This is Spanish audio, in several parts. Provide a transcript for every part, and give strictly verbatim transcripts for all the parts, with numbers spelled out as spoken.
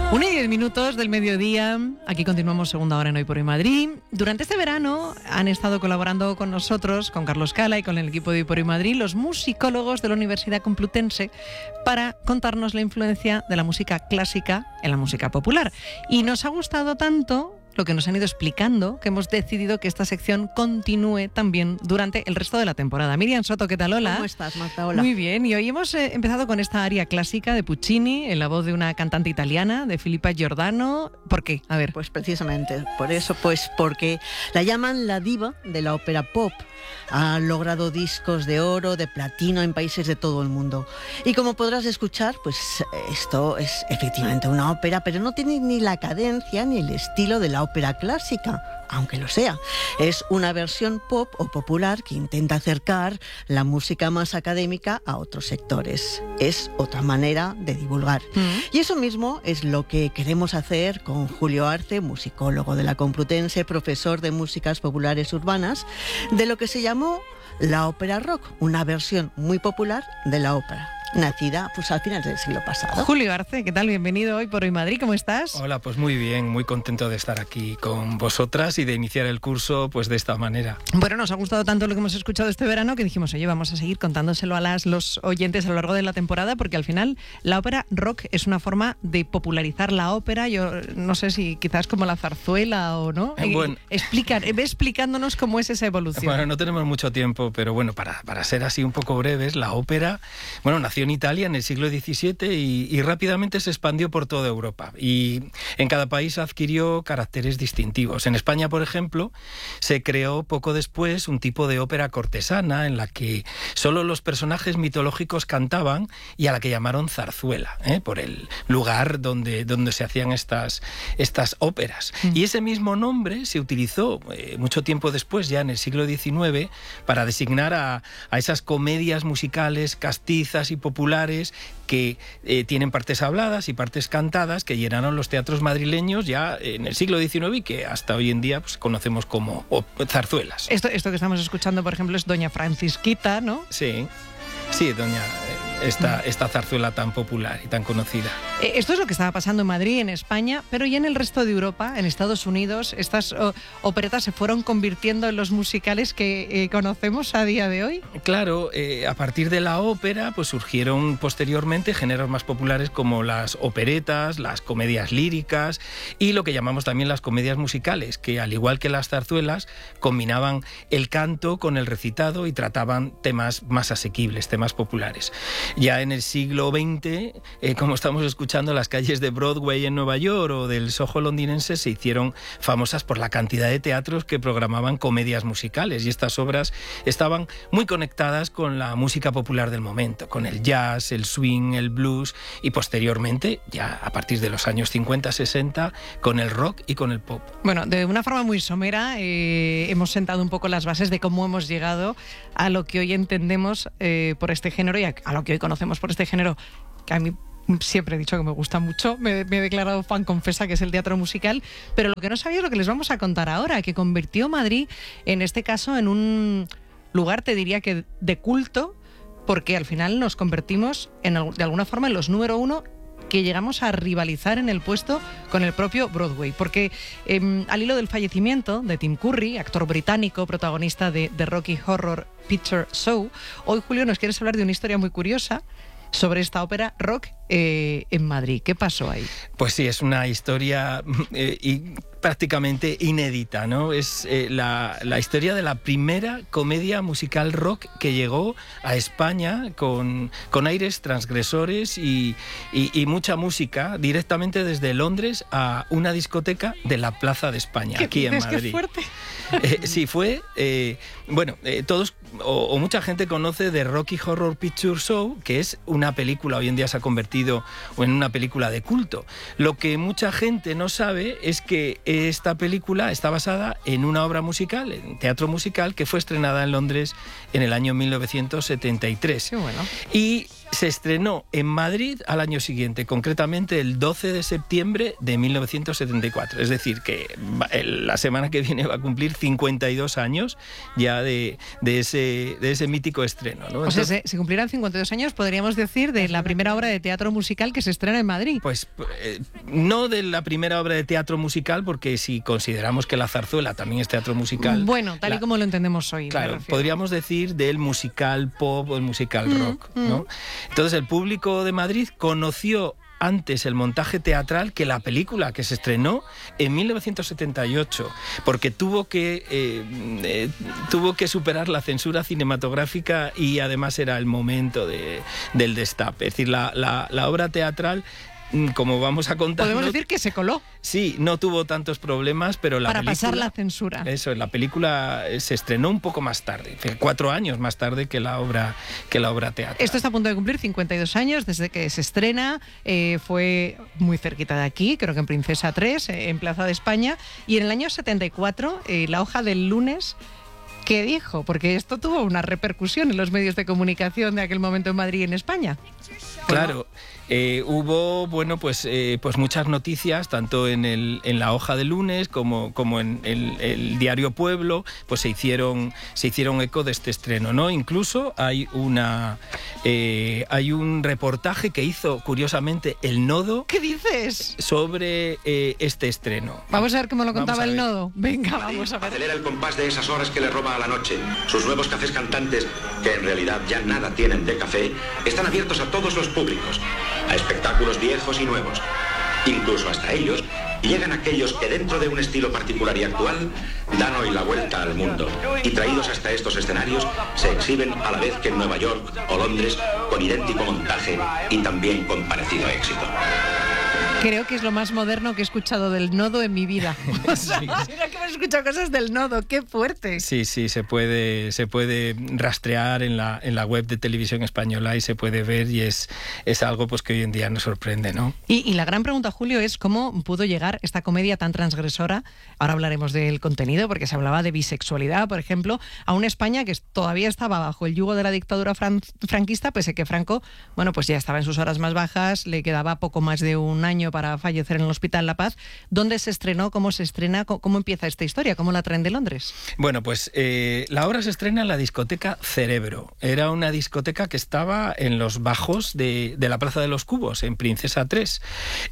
Una y diez minutos del mediodía, aquí continuamos segunda hora en Hoy por Hoy Madrid. Durante este verano han estado colaborando con nosotros, con Carlos Cala y con el equipo de Hoy por Hoy Madrid, los musicólogos de la Universidad Complutense para contarnos la influencia de la música clásica en la música popular. Y nos ha gustado tanto lo que nos han ido explicando, que hemos decidido que esta sección continúe también durante el resto de la temporada. Miriam Soto, ¿qué tal? Hola. ¿Cómo estás, Marta? Hola. Muy bien, y hoy hemos eh, empezado con esta aria clásica de Puccini, en la voz de una cantante italiana, de Filippa Giordano. ¿Por qué? A ver. Pues precisamente, por eso, pues porque la llaman la diva de la ópera pop. Ha logrado discos de oro, de platino en países de todo el mundo. Y como podrás escuchar, pues esto es efectivamente una ópera, pero no tiene ni la cadencia ni el estilo de la ópera clásica, aunque lo sea. Es una versión pop o popular que intenta acercar la música más académica a otros sectores. Es otra manera de divulgar. Mm. Y eso mismo es lo que queremos hacer con Julio Arce, musicólogo de la Complutense, profesor de músicas populares urbanas, de lo que se llamó la ópera rock, una versión muy popular de la ópera, nacida pues al final del siglo pasado. Julio Arce, ¿qué tal? Bienvenido Hoy por Hoy Madrid, ¿cómo estás? Hola, pues muy bien, muy contento de estar aquí con vosotras y de iniciar el curso pues de esta manera. Bueno, nos ha gustado tanto lo que hemos escuchado este verano que dijimos, oye, vamos a seguir contándoselo a las, los oyentes a lo largo de la temporada, porque al final la ópera rock es una forma de popularizar la ópera. Yo no sé si quizás como la zarzuela o no. Eh, bueno. Explica, ve explicándonos cómo es esa evolución. Bueno, no tenemos mucho tiempo, pero bueno, para, para ser así un poco breves, la ópera, bueno, nació en Italia en el siglo diecisiete y, y rápidamente se expandió por toda Europa y en cada país adquirió caracteres distintivos. En España, por ejemplo, se creó poco después un tipo de ópera cortesana en la que solo los personajes mitológicos cantaban y a la que llamaron zarzuela, ¿eh? por el lugar donde, donde se hacían estas, estas óperas. Mm. Y ese mismo nombre se utilizó eh, mucho tiempo después, ya en el siglo diecinueve, para designar a, a esas comedias musicales castizas y populares que eh, tienen partes habladas y partes cantadas que llenaron los teatros madrileños ya en el siglo diecinueve y que hasta hoy en día pues, conocemos como oh, zarzuelas. Esto, esto que estamos escuchando, por ejemplo, es Doña Francisquita, ¿no? Sí, sí, Doña... Esta, esta zarzuela tan popular y tan conocida. Esto es lo que estaba pasando en Madrid, en España, pero ya en el resto de Europa, en Estados Unidos, estas oh, operetas se fueron convirtiendo en los musicales que eh, conocemos a día de hoy. Claro, eh, a partir de la ópera pues surgieron posteriormente géneros más populares como las operetas, las comedias líricas y lo que llamamos también las comedias musicales, que al igual que las zarzuelas combinaban el canto con el recitado y trataban temas más asequibles, temas populares. Ya en el siglo veinte, eh, como estamos escuchando, las calles de Broadway en Nueva York o del Soho londinense se hicieron famosas por la cantidad de teatros que programaban comedias musicales y estas obras estaban muy conectadas con la música popular del momento, con el jazz, el swing, el blues y posteriormente, ya a partir de los años cincuenta, sesenta, con el rock y con el pop. Bueno, de una forma muy somera eh, hemos sentado un poco las bases de cómo hemos llegado a lo que hoy entendemos eh, por este género y a, a lo que hoy conocemos por este género, que a mí siempre he dicho que me gusta mucho, me, me he declarado fan confesa, que es el teatro musical, pero lo que no sabía es lo que les vamos a contar ahora, que convirtió Madrid, en este caso, en un lugar, te diría que de culto, porque al final nos convertimos en, de alguna forma en los número uno, que llegamos a rivalizar en el puesto con el propio Broadway, porque eh, al hilo del fallecimiento de Tim Curry, actor británico, protagonista de The Rocky Horror Picture Show, hoy, Julio, nos quieres hablar de una historia muy curiosa sobre esta ópera rock eh, en Madrid. ¿Qué pasó ahí? Pues sí, es una historia eh, y prácticamente inédita, ¿no? Es eh, la, la historia de la primera comedia musical rock que llegó a España con, con aires transgresores y, y, y mucha música directamente desde Londres a una discoteca de la Plaza de España, aquí en Madrid. ¡Qué fuerte! Eh, sí, fue... Eh, bueno, eh, todos o, o mucha gente conoce The Rocky Horror Picture Show, que es una película, hoy en día se ha convertido en una película de culto. Lo que mucha gente no sabe es que esta película está basada en una obra musical, en teatro musical, que fue estrenada en Londres en el año mil novecientos setenta y tres. Qué bueno. Y se estrenó en Madrid al año siguiente, concretamente el doce de septiembre de mil novecientos setenta y cuatro. Es decir, que la semana que viene va a cumplir cincuenta y dos años ya de, de, ese, de ese mítico estreno, ¿no? Entonces, o sea, se, se cumplirán cincuenta y dos años, podríamos decir, de la primera obra de teatro musical que se estrena en Madrid. Pues eh, no de la primera obra de teatro musical, porque si consideramos que la zarzuela también es teatro musical... Bueno, tal la, y como lo entendemos hoy. Claro, podríamos decir del musical pop o el musical mm, rock, ¿no? Mm. Entonces el público de Madrid conoció antes el montaje teatral que la película, que se estrenó en mil novecientos setenta y ocho, porque tuvo que eh, eh, tuvo que superar la censura cinematográfica y además era el momento de, del destape. Es decir, la, la, la obra teatral, como vamos a contar... Podemos decir que se coló. Sí, no tuvo tantos problemas, pero la Para película... pasar la censura. Eso, la película se estrenó un poco más tarde, cuatro años más tarde que la obra, que la obra teatral. Esto está a punto de cumplir cincuenta y dos años desde que se estrena, eh, fue muy cerquita de aquí, creo que en Princesa tres, eh, en Plaza de España, y en el año setenta y cuatro, eh, La Hoja del Lunes... ¿Qué dijo? Porque esto tuvo una repercusión en los medios de comunicación de aquel momento en Madrid y en España. Claro, eh, hubo bueno pues eh, pues muchas noticias tanto en el en la Hoja de Lunes como como en el, el diario Pueblo, pues se hicieron se hicieron eco de este estreno, ¿no? Incluso hay una eh, hay un reportaje que hizo curiosamente El Nodo. ¿Qué dices? Sobre eh, este estreno. Vamos a ver cómo lo contaba El Nodo. Venga, vamos a ver. Acelera el compás de esas horas que le roba a la noche. Sus nuevos cafés cantantes, que en realidad ya nada tienen de café, están abiertos a todos los públicos, a espectáculos viejos y nuevos. Incluso hasta ellos llegan aquellos que dentro de un estilo particular y actual dan hoy la vuelta al mundo y traídos hasta estos escenarios se exhiben a la vez que en Nueva York o Londres con idéntico montaje y también con parecido éxito. Creo que es lo más moderno que he escuchado del Nodo en mi vida. O sea, sí. Mira que me he escuchado cosas del Nodo, qué fuerte. Sí, sí, se puede, se puede rastrear en la, en la web de Televisión Española y se puede ver y es, es algo pues que hoy en día nos sorprende, ¿no? Y, y la gran pregunta, Julio, es cómo pudo llegar esta comedia tan transgresora, ahora hablaremos del contenido, porque se hablaba de bisexualidad, por ejemplo, a una España que todavía estaba bajo el yugo de la dictadura fran franquista, pese que Franco, bueno, pues ya estaba en sus horas más bajas, le quedaba poco más de un año para fallecer en el Hospital La Paz. ¿Dónde se estrenó? ¿Cómo se estrena? ¿Cómo, cómo empieza esta historia? ¿Cómo la traen de Londres? Bueno, pues eh, la obra se estrena en la discoteca Cerebro. Era una discoteca que estaba en los bajos de, de la Plaza de los Cubos, en Princesa tres.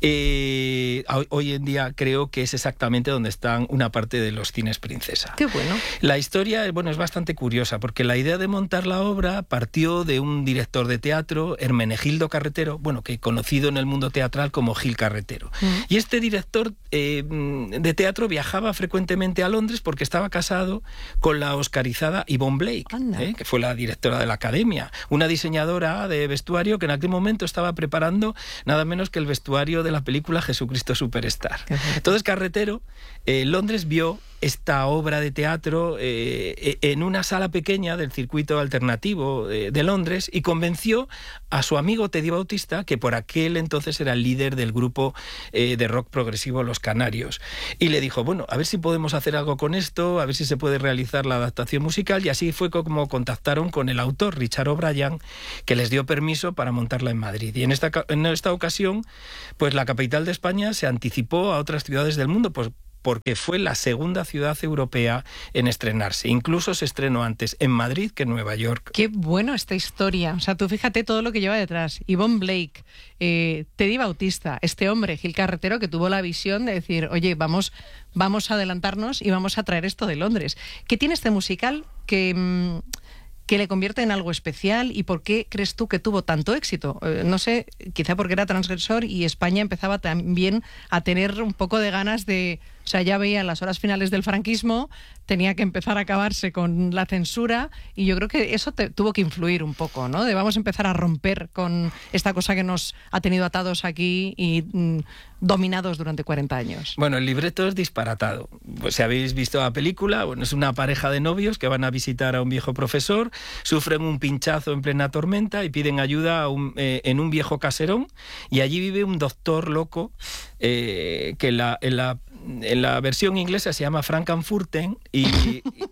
Eh, hoy en día creo que es exactamente donde están una parte de los cines Princesa. ¡Qué bueno! La historia, bueno, es bastante curiosa, porque la idea de montar la obra partió de un director de teatro, Hermenegildo Carretero, bueno, que conocido en el mundo teatral como Gil Carretero. Mm. Y este director eh, de teatro viajaba frecuentemente a Londres porque estaba casado con la oscarizada Yvonne Blake, eh, que fue la directora de la Academia, una diseñadora de vestuario que en aquel momento estaba preparando nada menos que el vestuario de la película Jesucristo Superstar. Entonces Carretero eh, en Londres vio esta obra de teatro eh, en una sala pequeña del circuito alternativo de, de Londres y convenció a su amigo Teddy Bautista, que por aquel entonces era el líder del grupo eh, de rock progresivo Los Canarios, y le dijo, bueno, a ver si podemos hacer algo con esto, a ver si se puede realizar la adaptación musical, y así fue como contactaron con el autor, Richard O'Brien, que les dio permiso para montarla en Madrid. Y en esta, en esta ocasión, pues la capital de España se anticipó a otras ciudades del mundo, pues porque fue la segunda ciudad europea en estrenarse. Incluso se estrenó antes en Madrid que en Nueva York. Qué bueno esta historia. O sea, tú fíjate todo lo que lleva detrás. Yvonne Blake, eh, Teddy Bautista, este hombre, Gil Carretero, que tuvo la visión de decir, oye, vamos, vamos a adelantarnos y vamos a traer esto de Londres. ¿Qué tiene este musical que... Mmm, que le convierte en algo especial y por qué crees tú que tuvo tanto éxito? Eh, no sé, quizá porque era transgresor y España empezaba también a tener un poco de ganas de... O sea, ya veía en las horas finales del franquismo, tenía que empezar a acabarse con la censura y yo creo que eso te, tuvo que influir un poco, ¿no? De vamos a empezar a romper con esta cosa que nos ha tenido atados aquí y mm, dominados durante cuarenta años. Bueno, el libreto es disparatado. Pues si habéis visto la película, bueno, es una pareja de novios que van a visitar a un viejo profesor, sufren un pinchazo en plena tormenta y piden ayuda a un, eh, en un viejo caserón, y allí vive un doctor loco eh, que la, en la en la versión inglesa se llama Frankenfurter y,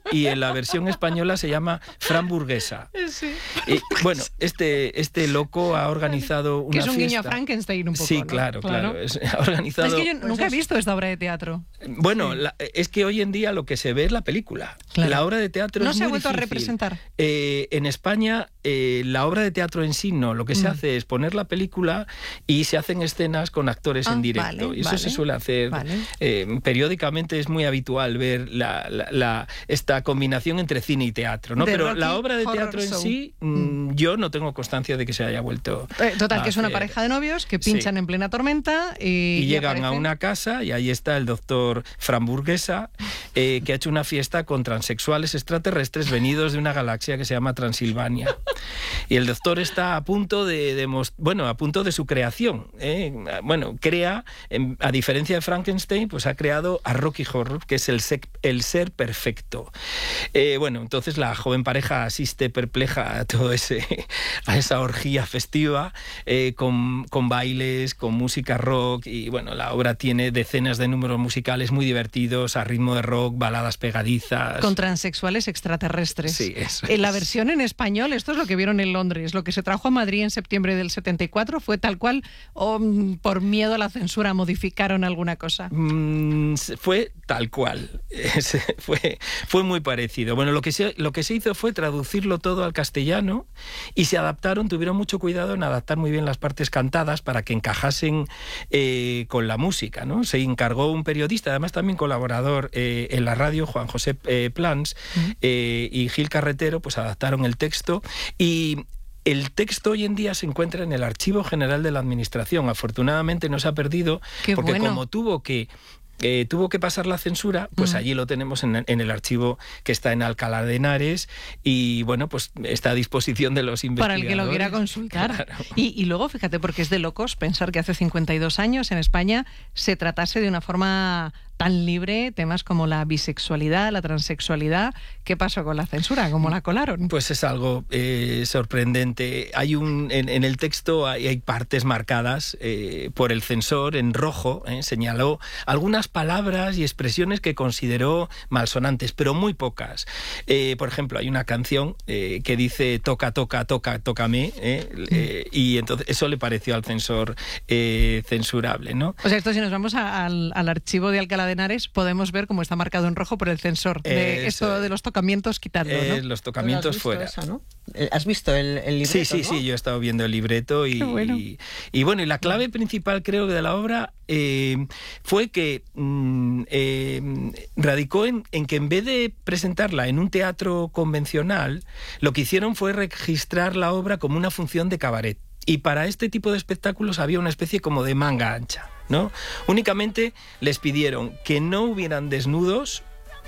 y en la versión española se llama Framburguesa. Sí. Y, bueno, este, este loco ha organizado una Que es un fiesta. guiño a Frankenstein un poco, Sí, ¿no? claro, claro. claro. Es, ha organizado... Es que yo nunca he visto esta obra de teatro. Bueno, Sí. la, es que hoy en día lo que se ve es la película. Claro. La obra de teatro No es se muy ha vuelto difícil. a representar. Eh, en España, eh, la obra de teatro en sí no. Lo que se Mm. hace es poner la película y se hacen escenas con actores Ah, en directo. vale, y eso vale, se suele hacer vale. eh, periódicamente. Es muy habitual ver la, la, la, esta combinación entre cine y teatro, ¿no? The Pero Rocky la obra de Horror teatro en Show. sí, mm, yo no tengo constancia de que se haya vuelto. Eh, Total, a que es una hacer. pareja de novios que pinchan Sí. en plena tormenta y, Y llegan a aparecen- una casa y ahí está el doctor Framburguesa, eh, que ha hecho una fiesta con transexuales extraterrestres venidos de una galaxia que se llama Transilvania. Y el doctor está a punto de, de most- bueno, a punto de su creación. ¿eh? Bueno, crea, en- a diferencia de Frankenstein, pues ha creado a Rocky Horror, que es el, sec- el ser perfecto. Eh, bueno, entonces la joven pareja asiste perpleja a todo ese, a esa orgía festiva, eh, con, con bailes, con música rock, y bueno, la obra tiene decenas de números musicales muy divertidos, a ritmo de rock, baladas pegadizas. Con transexuales extraterrestres. Sí, eso En la es. versión en español, esto es lo que vieron en Londres, lo que se trajo a Madrid en septiembre del setenta y cuatro fue tal cual, o mm, por miedo a la censura modificaron alguna cosa. Mm, fue tal cual. Es- fue, fue muy parecido. Bueno, lo que, se, lo que se hizo fue traducirlo todo al castellano y se adaptaron, tuvieron mucho cuidado en adaptar muy bien las partes cantadas para que encajasen eh, con la música, ¿no? Se encargó un periodista, además también colaborador eh, en la radio, Juan José eh, Plans, eh, y Gil Carretero, pues adaptaron el texto y... El texto hoy en día se encuentra en el Archivo General de la Administración. Afortunadamente no se ha perdido, Qué porque bueno. como tuvo que eh, tuvo que pasar la censura, pues Mm. allí lo tenemos en, en el archivo que está en Alcalá de Henares y bueno, pues está a disposición de los Para investigadores. el que lo quiera consultar. Claro. Y, y luego, fíjate, porque es de locos pensar que hace cincuenta y dos años en España se tratase de una forma tan libre temas como la bisexualidad, la transexualidad. ¿Qué pasó con la censura? ¿Cómo la colaron? Pues es algo eh, sorprendente. Hay un en, en el texto hay, hay partes marcadas eh, por el censor en rojo. Eh, señaló algunas palabras y expresiones que consideró malsonantes, pero muy pocas. Eh, por ejemplo, hay una canción eh, que dice toca, toca, toca, tócame, eh, eh, y entonces eso le pareció al censor eh, censurable, ¿no? O sea, esto si nos vamos a- al, al archivo de Alcalá de Henares, podemos ver cómo está marcado en rojo por el censor. De Eso esto es. de los tocamientos, quitarlo, Eh, ¿no? los ¿Tú tocamientos has visto fuera. esa, ¿no? Eh, ¿Has visto el, el libreto, Sí, sí, no? sí, yo he estado viendo el libreto y, Qué bueno. y, y bueno, y la clave principal creo que de la obra eh, fue que mm, eh, radicó en, en que en vez de presentarla en un teatro convencional, lo que hicieron fue registrar la obra como una función de cabaret. Y para este tipo de espectáculos había una especie como de manga ancha, ¿no? Únicamente les pidieron que no hubieran desnudos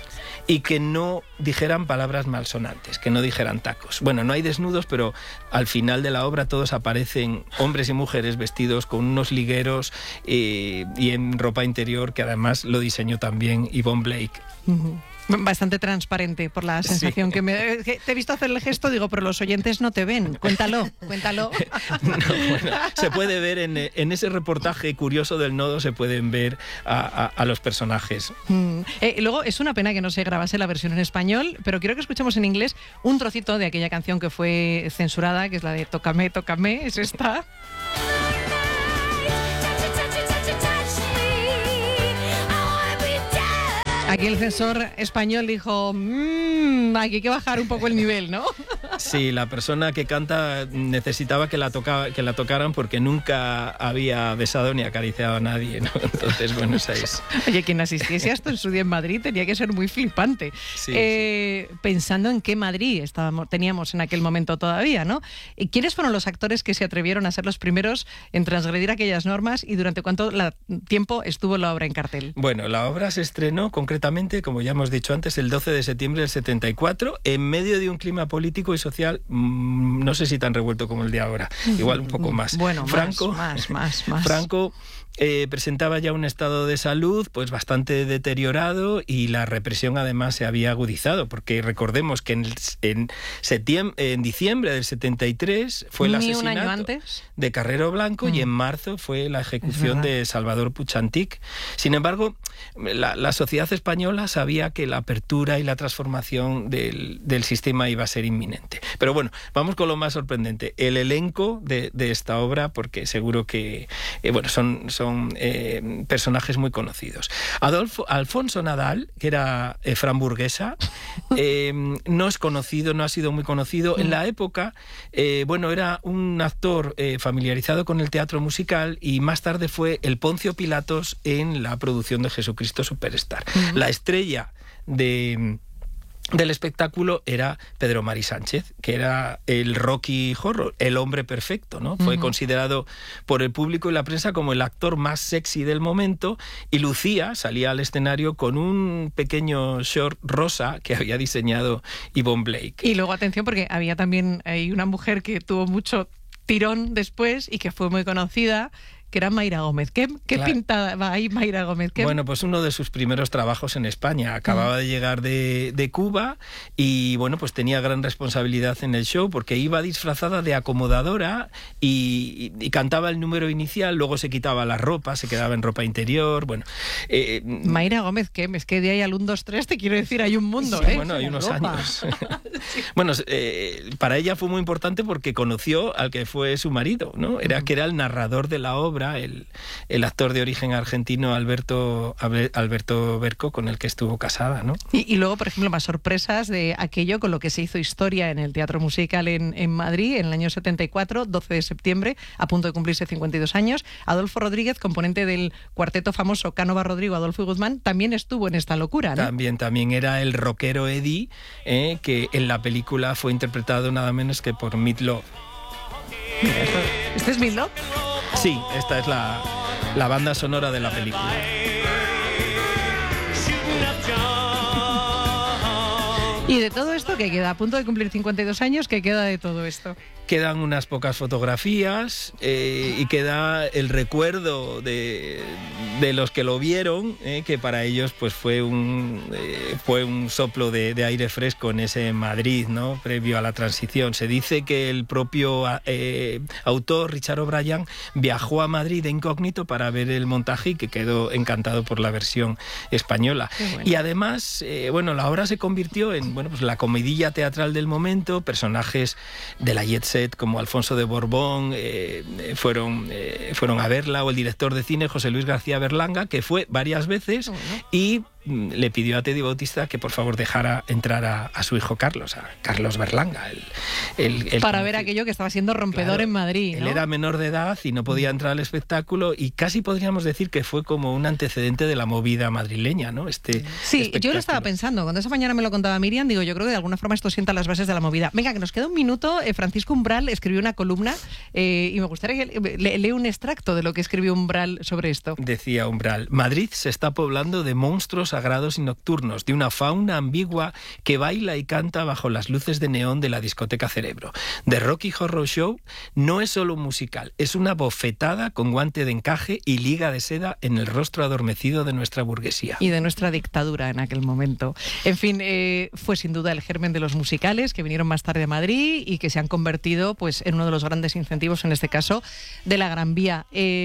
y que no dijeran palabras malsonantes, que no dijeran tacos. Bueno, no hay desnudos, pero al final de la obra todos aparecen hombres y mujeres vestidos con unos ligueros eh, y en ropa interior, que además lo diseñó también Yvonne Blake. Ujú. Bastante transparente por la sensación Sí. que me... que te he visto hacer el gesto, digo, pero los oyentes no te ven. Cuéntalo, cuéntalo. No, bueno, se puede ver en, en ese reportaje curioso del Nodo, se pueden ver a, a, a los personajes. Mm. Eh, y luego, es una pena que no se grabase la versión en español, pero quiero que escuchemos en inglés un trocito de aquella canción que fue censurada, que es la de Tócame, tócame, es esta. Aquí el censor español dijo, mmm, aquí hay que bajar un poco el nivel, ¿no? Sí, la persona que canta necesitaba que la, toca, que la tocaran porque nunca había besado ni acariciado a nadie, ¿no? Entonces, bueno, esa es... Oye, quien asistiese a esto en su día en Madrid tenía que ser muy flipante. Sí, Eh, pensando en qué Madrid estábamos, teníamos en aquel momento todavía, ¿no? ¿Y quiénes fueron los actores que se atrevieron a ser los primeros en transgredir aquellas normas y durante cuánto la- tiempo estuvo la obra en cartel? Bueno, la obra se estrenó concretamente, como ya hemos dicho antes, el doce de septiembre del setenta y cuatro, en medio de un clima político y social, mmm, no sé si tan revuelto como el de ahora, igual un poco más. Bueno, más, Franco, más, más, más. Franco eh, presentaba ya un estado de salud pues bastante deteriorado y la represión además se había agudizado, porque recordemos que en, en, septiembre, en diciembre del setenta y tres fue el Ni asesinato un año antes. de Carrero Blanco mm. y en marzo fue la ejecución de Salvador Puig-Antich. Sin embargo, la, la sociedad española sabía que la apertura y la transformación del, del sistema iba a ser inminente. Pero bueno, vamos con lo más sorprendente, el elenco de, de esta obra, porque seguro que eh, bueno, son, son eh, personajes muy conocidos. Adolfo, Alfonso Nadal, que era eh, framburguesa, eh, no es conocido, no ha sido muy conocido. En la época, eh, bueno, era un actor eh, familiarizado con el teatro musical y más tarde fue el Poncio Pilatos en la producción de Jesucristo Superstar. Uh-huh. La estrella de... del espectáculo era Pedro Mari Sánchez, que era el Rocky Horror, el hombre perfecto, ¿no? Fue uh-huh. considerado por el público y la prensa como el actor más sexy del momento, y Lucía salía al escenario con un pequeño short rosa que había diseñado Yvonne Blake. Y luego, atención, porque había también hay una mujer que tuvo mucho tirón después y que fue muy conocida, que era Mayra Gómez. ¿Qué, qué claro. pintada va ahí Mayra Gómez? ¿Qué? Bueno, pues uno de sus primeros trabajos en España. Acababa mm. de llegar de, de Cuba y, bueno, pues tenía gran responsabilidad en el show porque iba disfrazada de acomodadora y, y, y cantaba el número inicial, luego se quitaba la ropa, se quedaba en ropa interior, bueno. Eh, Mayra Gómez, ¿qué? Es que de ahí al uno, dos, tres, te quiero decir, hay un mundo, sí, ¿eh? Bueno, hay unos ropa. años. sí. Bueno, eh, para ella fue muy importante porque conoció al que fue su marido, ¿no? Era mm. que era el narrador de la obra, El, el actor de origen argentino Alberto, Alberto Berco, con el que estuvo casada, ¿no? Y, y luego, por ejemplo, más sorpresas de aquello con lo que se hizo historia en el teatro musical en, en Madrid en el año setenta y cuatro, doce de septiembre, a punto de cumplirse cincuenta y dos años. Adolfo Rodríguez, componente del cuarteto famoso Cánova Rodrigo, Adolfo y Guzmán, también estuvo en esta locura, ¿no? También, también era el rockero Eddie, eh, que en la película fue interpretado nada menos que por Meat Loaf. ¿Este es Meat Loaf? Sí, esta es la, la banda sonora de la película. Y de todo esto, ¿qué queda? A punto de cumplir cincuenta y dos años, ¿qué queda de todo esto? Quedan unas pocas fotografías eh, y queda el recuerdo de, de los que lo vieron, eh, que para ellos pues fue un eh, fue un soplo de, de aire fresco en ese Madrid, ¿no? Previo a la transición. Se dice que el propio eh, autor, Richard O'Brien, viajó a Madrid de incógnito para ver el montaje y que quedó encantado por la versión española. Bueno. Y además, eh, bueno, la obra se convirtió en bueno, pues la comidilla teatral del momento. Personajes de la jet set como Alfonso de Borbón eh, fueron, eh, fueron a verla, o el director de cine José Luis García Berlanga, que fue varias veces uh-huh. y le pidió a Teddy Bautista que por favor dejara entrar a, a su hijo Carlos, a Carlos Berlanga. El, el, el Para ver aquello que estaba siendo rompedor claro, en Madrid, ¿no? Él era menor de edad y no podía entrar al espectáculo, y casi podríamos decir que fue como un antecedente de la movida madrileña, ¿no? Este sí, yo lo estaba pensando, cuando esa mañana me lo contaba Miriam, digo, yo creo que de alguna forma esto sienta las bases de la movida. Venga, que nos queda un minuto. eh, Francisco Umbral escribió una columna eh, y me gustaría que le, lea un extracto de lo que escribió Umbral sobre esto. Decía Umbral: Madrid se está poblando de monstruos sagrados y nocturnos, de una fauna ambigua que baila y canta bajo las luces de neón de la discoteca Cerebro. The Rocky Horror Show no es solo un musical, es una bofetada con guante de encaje y liga de seda en el rostro adormecido de nuestra burguesía. Y de nuestra dictadura en aquel momento. En fin, eh, fue sin duda el germen de los musicales que vinieron más tarde a Madrid y que se han convertido pues, en uno de los grandes incentivos, en este caso, de la Gran Vía.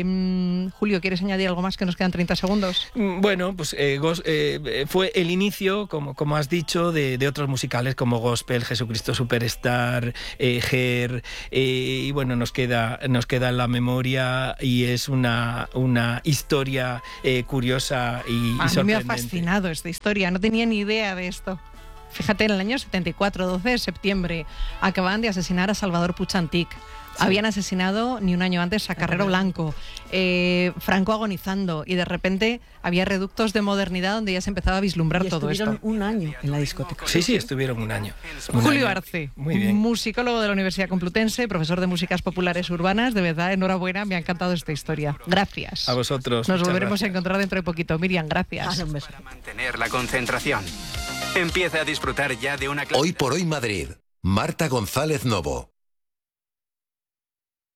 Eh, Julio, ¿quieres añadir algo más, que nos quedan treinta segundos? Bueno, pues eh, Gos, eh, fue el inicio, como, como has dicho, de, de otros musicales como Gospel, Jesucristo Superstar, eh, Her, eh, y bueno, nos queda, nos queda en la memoria, y es una, una historia eh, curiosa y, a y sorprendente. A mí me ha fascinado esta historia, no tenía ni idea de esto. Fíjate, en el año setenta y cuatro, doce de septiembre, acababan de asesinar a Salvador Puig-Antich. Sí. Habían asesinado ni un año antes a Carrero Blanco, eh, Franco agonizando, y de repente había reductos de modernidad donde ya se empezaba a vislumbrar y todo esto. Estuvieron un año en la discoteca. Sí, sí, estuvieron un año. Un Julio año. Arce, Muy bien. musicólogo de la Universidad Complutense, profesor de músicas populares urbanas. De verdad, enhorabuena, me ha encantado esta historia. Gracias. A vosotros. Nos volveremos gracias. a encontrar dentro de poquito. Miriam, gracias. Ah, un beso. Para mantener la concentración. Empieza a disfrutar ya de una clase. Hoy por hoy Madrid. Marta González Novo.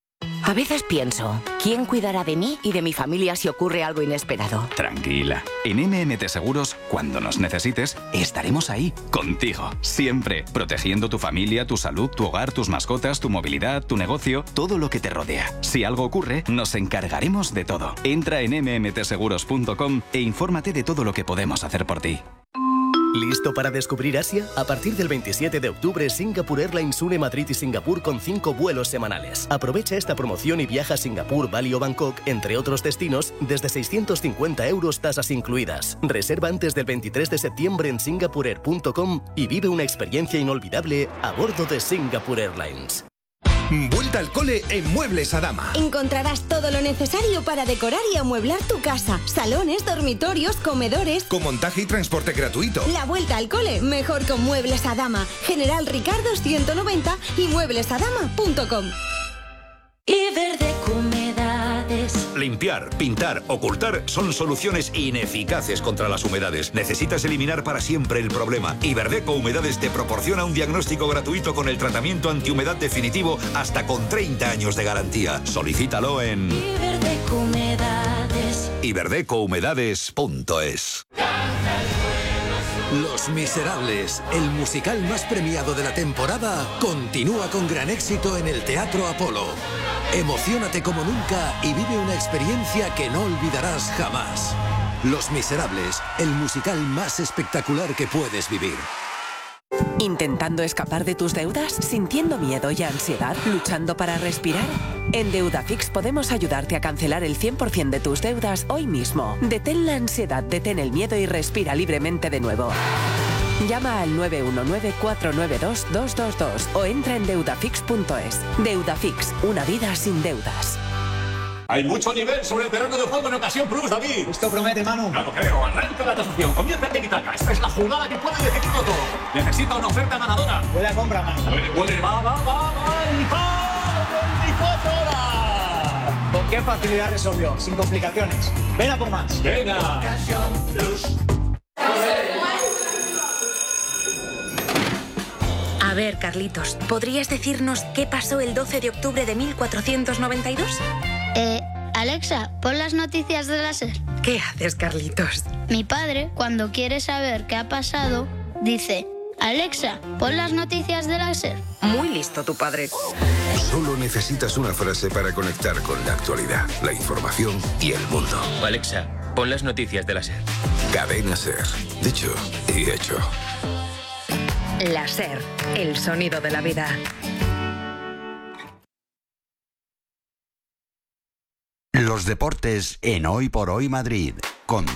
A veces pienso, ¿quién cuidará de mí y de mi familia si ocurre algo inesperado? Tranquila. En M M T Seguros, cuando nos necesites, estaremos ahí, contigo, siempre, protegiendo tu familia, tu salud, tu hogar, tus mascotas, tu movilidad, tu negocio, todo lo que te rodea. Si algo ocurre, nos encargaremos de todo. Entra en eme eme te seguros punto com e infórmate de todo lo que podemos hacer por ti. ¿Listo para descubrir Asia? A partir del veintisiete de octubre, Singapore Airlines une Madrid y Singapur con cinco vuelos semanales. Aprovecha esta promoción y viaja a Singapur, Bali o Bangkok, entre otros destinos, desde seiscientos cincuenta euros, tasas incluidas. Reserva antes del veintitrés de septiembre en singapore air punto com y vive una experiencia inolvidable a bordo de Singapore Airlines. Vuelta al cole en Muebles Adama. Encontrarás todo lo necesario para decorar y amueblar tu casa. Salones, dormitorios, comedores. Con montaje y transporte gratuito. La vuelta al cole, mejor con Muebles Adama. General Ricardo ciento noventa y muebles adama punto com. Iberdeco Humedades. Limpiar, pintar, ocultar son soluciones ineficaces contra las humedades. Necesitas eliminar para siempre el problema. Iberdeco Humedades te proporciona un diagnóstico gratuito con el tratamiento antihumedad definitivo hasta con treinta años de garantía. Solicítalo en Iberdeco Humedades. iberdeco humedades punto es. Los Miserables, el musical más premiado de la temporada, continúa con gran éxito en el Teatro Apolo. Emociónate como nunca y vive una experiencia que no olvidarás jamás. Los Miserables, el musical más espectacular que puedes vivir. ¿Intentando escapar de tus deudas? ¿Sintiendo miedo y ansiedad? ¿Luchando para respirar? En Deudafix podemos ayudarte a cancelar el cien por ciento de tus deudas hoy mismo. Detén la ansiedad, detén el miedo y respira libremente de nuevo. Llama al nueve uno nueve, cuatro nueve dos, dos dos dos o entra en deudafix punto es. Deudafix, una vida sin deudas. Hay mucho nivel sobre el terreno de juego en ocasión plus, David. Esto promete, Manu. No lo creo. Arranca la tasación. Comienza el tiki-taka. Esta es la jugada que puede decidirlo todo. Necesita una oferta ganadora. Puede compra, Manu. Puede, puede. Va, va, va, va. Y va. veinticuatro horas. ¿Con qué facilidad resolvió? Sin complicaciones. Ven a por más. Venga. A ver, Carlitos, ¿podrías decirnos qué pasó el doce de octubre de mil cuatrocientos noventa y dos? Eh, Alexa, pon las noticias de la SER. ¿Qué haces, Carlitos? Mi padre, cuando quiere saber qué ha pasado, dice: Alexa, pon las noticias de la SER. Muy listo tu padre. Solo necesitas una frase para conectar con la actualidad, la información y el mundo. Alexa, pon las noticias de la SER. Cadena SER. Dicho y hecho. La SER, el sonido de la vida. Los deportes en Hoy por Hoy Madrid, con